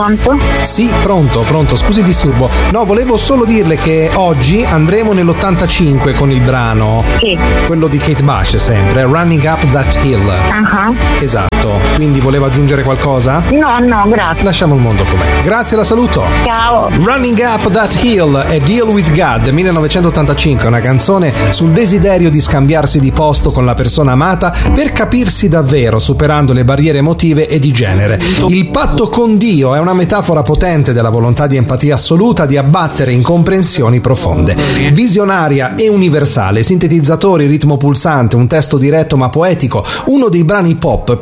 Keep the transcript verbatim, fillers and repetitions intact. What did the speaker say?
pronto? Sì, pronto, pronto, scusi il disturbo. No, volevo solo dirle che oggi andremo nell'ottantacinque con il brano. Sì. Quello di Kate Bush sempre, Running Up That Hill. Uh-huh. Esatto, quindi voleva aggiungere qualcosa? No, no, grazie. Lasciamo il mondo com'è. Grazie, la saluto. Ciao. Running Up That Hill e Deal With God, millenovecentottantacinque, una canzone sul desiderio di scambiarsi di posto con la persona amata per capirsi davvero, superando le barriere emotive e di genere. Il patto con Dio è una metafora potente della volontà di empatia assoluta di abbattere incomprensioni profonde. Visionaria e universale, sintetizzatori, ritmo pulsante, un testo diretto ma poetico, uno dei brani pop